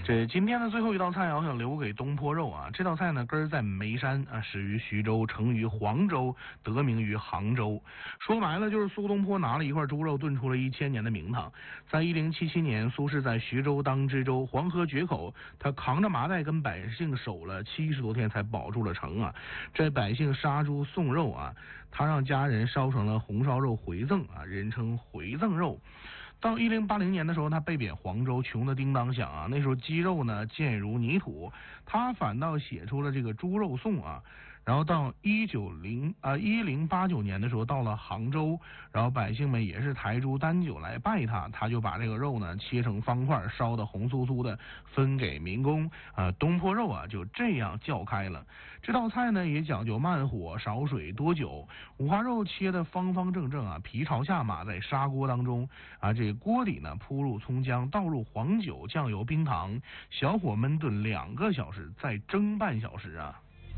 这今天的最后一道菜啊，我想留给东坡肉啊。这道菜呢，根儿在眉山啊，始于徐州，成于黄州，得名于杭州。说白了，就是苏东坡拿了一块猪肉炖出了1000年的名堂。在1077年，苏轼在徐州当知州，黄河决口，他扛着麻袋跟百姓守了70多天才保住了城啊。这百姓杀猪送肉啊，他让家人烧成了红烧肉回赠啊，人称回赠肉。到1080年的时候，他被贬黄州，穷得叮当响啊。那时候鸡肉呢贱如泥土，他反倒写出了这个猪肉颂啊。然后到1089年的时候，到了杭州，然后百姓们也是抬猪担酒来拜他，他就把这个肉呢切成方块，烧得红酥酥的，分给民工东坡肉啊就这样叫开了。这道菜呢也讲究慢火少水多酒，五花肉切得方方正正啊，皮朝下码在砂锅当中啊，这锅底呢铺入葱姜，倒入黄酒、酱油、冰糖，小火焖炖2个小时，再蒸半小时啊。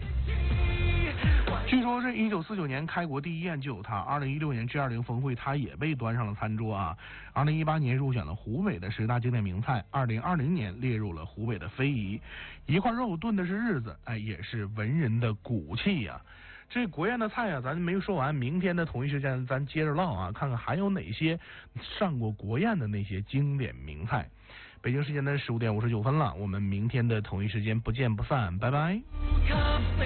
据说这1949年开国第一宴就有它，2016年 G20 峰会它也被端上了餐桌啊。2018年入选了湖北的10大经典名菜，2020年列入了湖北的非遗。一块肉炖的是日子，也是文人的骨气呀。这国宴的菜啊，咱没说完，明天的同一时间咱接着唠啊，看看还有哪些上过国宴的那些经典名菜。北京时间的15点59分了，我们明天的同一时间不见不散，拜拜。